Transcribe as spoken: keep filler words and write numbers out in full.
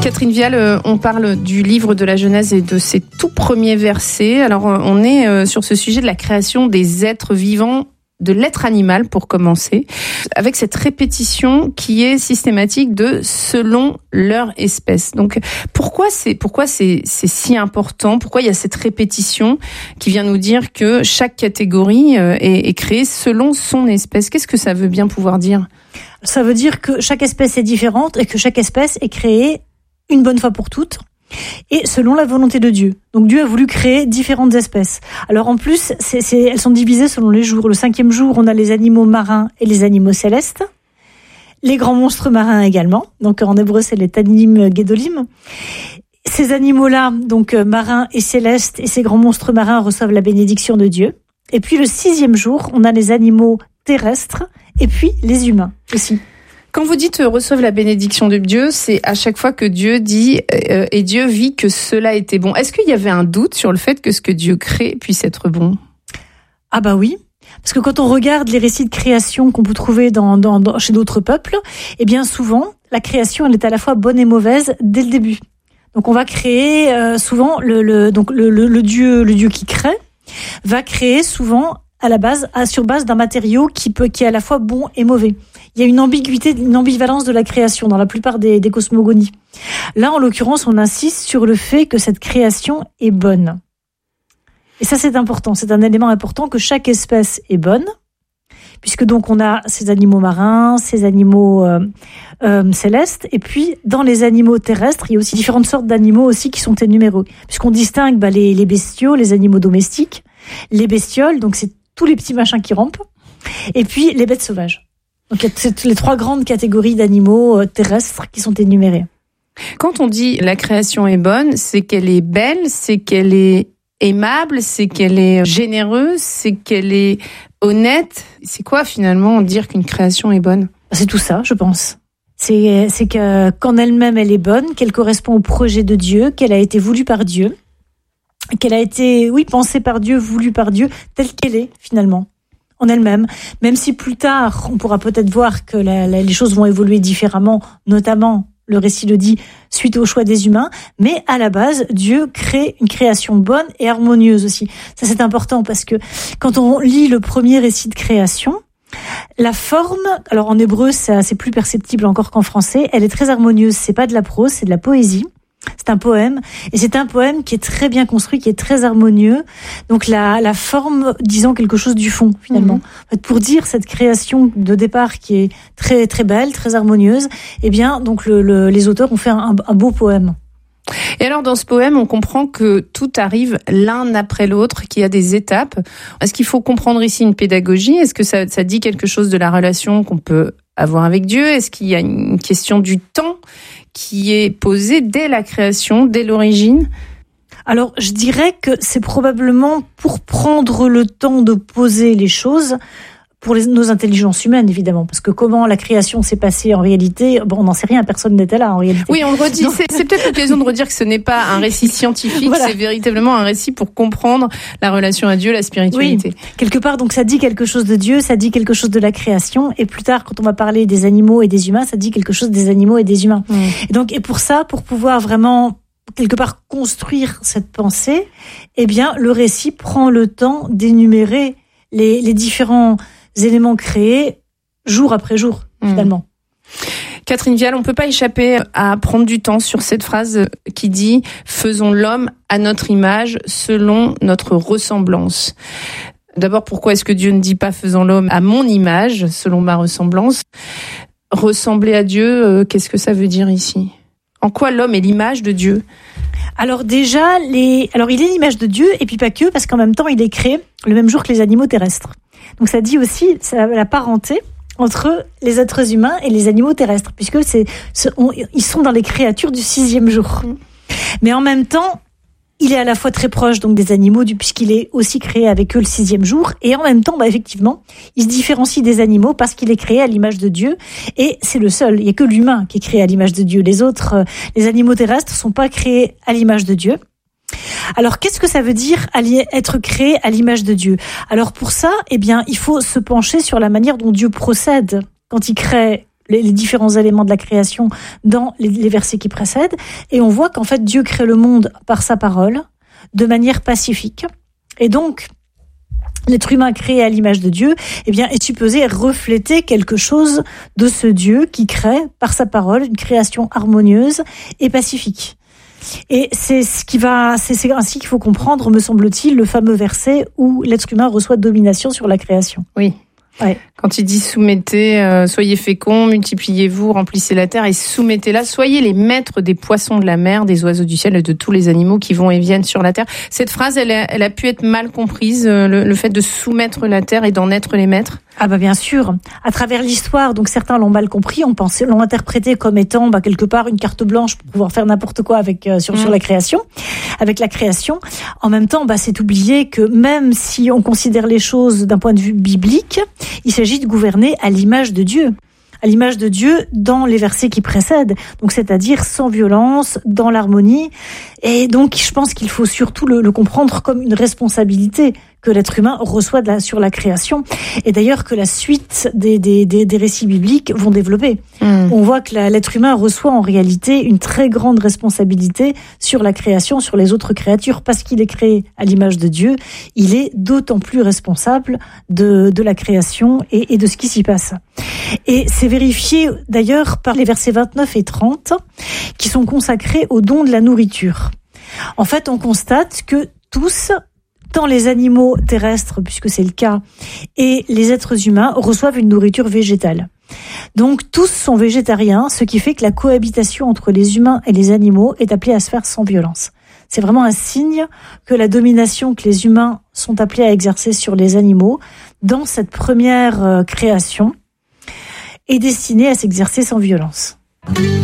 Catherine Vial, on parle du livre de la Genèse et de ses tout premiers versets. Alors, on est sur ce sujet de la création des êtres vivants, de l'être animal pour commencer, avec cette répétition qui est systématique de selon leur espèce. Donc, pourquoi c'est pourquoi c'est c'est si important ? Pourquoi il y a cette répétition qui vient nous dire que chaque catégorie est, est créée selon son espèce ? Qu'est-ce que ça veut bien pouvoir dire ? Ça veut dire que chaque espèce est différente et que chaque espèce est créée une bonne fois pour toutes, et selon la volonté de Dieu. Donc Dieu a voulu créer différentes espèces. Alors en plus, c'est, c'est, elles sont divisées selon les jours. Le cinquième jour, on a les animaux marins et les animaux célestes, les grands monstres marins également. Donc en hébreu, c'est les Tanim Gedolim. Ces animaux-là, donc marins et célestes, et ces grands monstres marins reçoivent la bénédiction de Dieu. Et puis le sixième jour, on a les animaux terrestres et puis les humains aussi. Quand vous dites euh, reçoivent la bénédiction de Dieu, c'est à chaque fois que Dieu dit euh, et Dieu vit que cela était bon. Est-ce qu'il y avait un doute sur le fait que ce que Dieu crée puisse être bon ? Ah bah oui, parce que quand on regarde les récits de création qu'on peut trouver dans, dans, dans, chez d'autres peuples, eh bien souvent la création elle est à la fois bonne et mauvaise dès le début. Donc on va créer euh, souvent le, le donc le, le, le Dieu le Dieu qui crée va créer souvent à la base à, sur base d'un matériau qui peut qui est à la fois bon et mauvais. Il y a une ambiguïté, une ambivalence de la création dans la plupart des, des cosmogonies. Là, en l'occurrence, on insiste sur le fait que cette création est bonne. Et ça, c'est important. C'est un élément important que chaque espèce est bonne, puisque donc on a ces animaux marins, ces animaux euh, euh, célestes, et puis dans les animaux terrestres, il y a aussi différentes sortes d'animaux aussi qui sont énumérés, puisqu'on distingue bah, les, les bestiaux, les animaux domestiques, les bestioles, donc c'est tous les petits machins qui rampent, et puis les bêtes sauvages. Donc il y a les trois grandes catégories d'animaux terrestres qui sont énumérées. Quand on dit la création est bonne, c'est qu'elle est belle, c'est qu'elle est aimable, c'est qu'elle est généreuse, c'est qu'elle est honnête. C'est quoi finalement dire qu'une création est bonne ? C'est tout ça, je pense. C'est, c'est que qu'en elle-même elle est bonne, qu'elle correspond au projet de Dieu, qu'elle a été voulue par Dieu, qu'elle a été, oui, pensée par Dieu, voulue par Dieu, telle qu'elle est finalement. En elle-même, même si plus tard, on pourra peut-être voir que la, la, les choses vont évoluer différemment, notamment, le récit le dit, suite au choix des humains, mais à la base, Dieu crée une création bonne et harmonieuse aussi. Ça, c'est important parce que quand on lit le premier récit de création, la forme, alors en hébreu, ça, c'est plus perceptible encore qu'en français, elle est très harmonieuse. C'est pas de la prose, c'est de la poésie. C'est un poème, et c'est un poème qui est très bien construit, qui est très harmonieux. Donc la, la forme, disons quelque chose du fond, finalement. Mmh. En fait, pour dire cette création de départ qui est très très belle, très harmonieuse, eh bien, donc le, le, les auteurs ont fait un, un beau poème. Et alors, dans ce poème, on comprend que tout arrive l'un après l'autre, qu'il y a des étapes. Est-ce qu'il faut comprendre ici une pédagogie ? Est-ce que ça, ça dit quelque chose de la relation qu'on peut avoir avec Dieu ? Est-ce qu'il y a une question du temps qui est posée dès la création, dès l'origine ? Alors, je dirais que c'est probablement pour prendre le temps de poser les choses pour les, nos intelligences humaines, évidemment. Parce que comment la création s'est passée en réalité, bon, on n'en sait rien, personne n'était là en réalité. Oui, on le redit. Donc... C'est, c'est peut-être l'occasion de redire que ce n'est pas un récit scientifique, voilà. C'est véritablement un récit pour comprendre la relation à Dieu, la spiritualité. Oui, quelque part, donc ça dit quelque chose de Dieu, ça dit quelque chose de la création. Et plus tard, quand on va parler des animaux et des humains, ça dit quelque chose des animaux et des humains. Mmh. Et donc, et pour ça, pour pouvoir vraiment quelque part construire cette pensée, eh bien, le récit prend le temps d'énumérer les, les différents éléments créés jour après jour, finalement. Mmh. Catherine Vial, on ne peut pas échapper à prendre du temps sur cette phrase qui dit « Faisons l'homme à notre image, selon notre ressemblance ». D'abord, pourquoi est-ce que Dieu ne dit pas « Faisons l'homme à mon image, selon ma ressemblance » ? Ressembler à Dieu, euh, qu'est-ce que ça veut dire ici ? En quoi l'homme est l'image de Dieu ? Alors déjà, les... alors il est l'image de Dieu, et puis pas que, parce qu'en même temps, il est créé le même jour que les animaux terrestres. Donc ça dit aussi ça, la parenté entre les êtres humains et les animaux terrestres, puisque c'est, c'est on, ils sont dans les créatures du sixième jour. Mmh. Mais en même temps, il est à la fois très proche donc des animaux, puisqu'il est aussi créé avec eux le sixième jour, et en même temps, bah, effectivement, il se différencie des animaux parce qu'il est créé à l'image de Dieu, et c'est le seul. Il n'y a que l'humain qui est créé à l'image de Dieu. Les autres, euh, les animaux terrestres, sont pas créés à l'image de Dieu. Alors, qu'est-ce que ça veut dire être créé à l'image de Dieu ? Alors, pour ça, eh bien, il faut se pencher sur la manière dont Dieu procède quand il crée les, les différents éléments de la création dans les, les versets qui précèdent. Et on voit qu'en fait, Dieu crée le monde par sa parole, de manière pacifique. Et donc, l'être humain créé à l'image de Dieu, eh bien, est supposé refléter quelque chose de ce Dieu qui crée, par sa parole, une création harmonieuse et pacifique. Et c'est ce qui va, c'est, c'est ainsi qu'il faut comprendre, me semble-t-il, le fameux verset où l'être humain reçoit domination sur la création. Oui. Ouais. Quand il dit soumettez, euh, soyez féconds, multipliez-vous, remplissez la terre et soumettez-la, soyez les maîtres des poissons de la mer, des oiseaux du ciel et de tous les animaux qui vont et viennent sur la terre. Cette phrase, elle a, elle a pu être mal comprise, euh, le, le fait de soumettre la terre et d'en être les maîtres. Ah bah bien sûr, à travers l'histoire, donc certains l'ont mal compris, on pensait, l'ont interprété comme étant bah, quelque part une carte blanche pour pouvoir faire n'importe quoi avec euh, sur mmh. sur la création, avec la création. En même temps, bah c'est oublier que même si on considère les choses d'un point de vue biblique, il s'agit de gouverner à l'image de Dieu. À l'image de Dieu dans les versets qui précèdent, donc c'est-à-dire sans violence, dans l'harmonie. Et donc, je pense qu'il faut surtout le, le comprendre comme une responsabilité que l'être humain reçoit de la, sur la création. Et d'ailleurs que la suite des, des, des, des récits bibliques vont développer. Mmh. On voit que la, l'être humain reçoit en réalité une très grande responsabilité sur la création, sur les autres créatures, parce qu'il est créé à l'image de Dieu. Il est d'autant plus responsable de, de la création et, et de ce qui s'y passe. Et c'est vérifié d'ailleurs par les versets vingt-neuf et trente qui sont consacrés au don de la nourriture. En fait, on constate que tous, tant les animaux terrestres, puisque c'est le cas, et les êtres humains reçoivent une nourriture végétale. Donc tous sont végétariens, ce qui fait que la cohabitation entre les humains et les animaux est appelée à se faire sans violence. C'est vraiment un signe que la domination que les humains sont appelés à exercer sur les animaux dans cette première création est destinée à s'exercer sans violence.